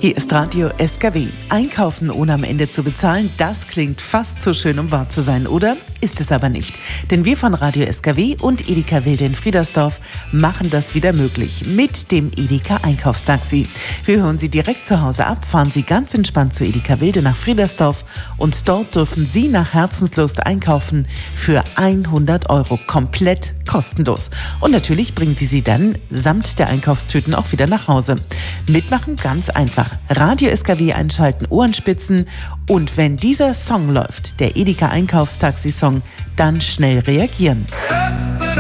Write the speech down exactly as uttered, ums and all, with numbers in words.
Hier ist Radio S K W. Einkaufen ohne am Ende zu bezahlen, das klingt fast zu schön, um wahr zu sein, oder? Ist es aber nicht. Denn wir von Radio S K W und Edeka Wilde in Friedersdorf machen das wieder möglich mit dem Edeka Einkaufstaxi. Wir hören Sie direkt zu Hause ab, fahren Sie ganz entspannt zu Edeka Wilde nach Friedersdorf und dort dürfen Sie nach Herzenslust einkaufen für hundert Euro, komplett kostenlos. Und natürlich bringen wir Sie dann samt der Einkaufstüten auch wieder nach Hause. Mitmachen ganz einfach. Radio S K W einschalten, Ohren spitzen und wenn dieser Song läuft, der Edeka Einkaufstaxi-Song, dann schnell reagieren.